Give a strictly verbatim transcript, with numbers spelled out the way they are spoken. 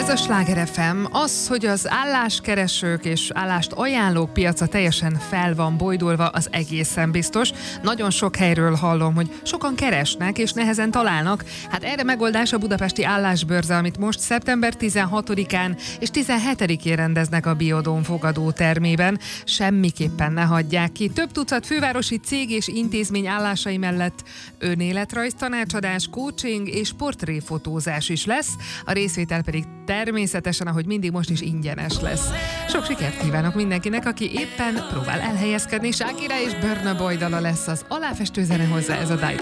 Ez a Sláger ef em. Az, hogy az álláskeresők és állást ajánlók piaca teljesen fel van bojdulva, az egészen biztos. Nagyon sok helyről hallom, hogy sokan keresnek és nehezen találnak. Hát erre megoldás a budapesti állásbörze, amit most szeptember tizenhatodikán és tizenhetedikén rendeznek a Biodóm fogadó termében. Semmiképpen ne hagyják ki. Több tucat fővárosi cég és intézmény állásai mellett önéletrajz tanácsadás, coaching és portréfotózás is lesz. A részvétel pedig természetesen, ahogy mindig, most is ingyenes lesz. Sok sikert kívánok mindenkinek, aki éppen próbál elhelyezkedni. Shakira és Burna Boy dala lesz az aláfestő zene hozzá, ez a Die.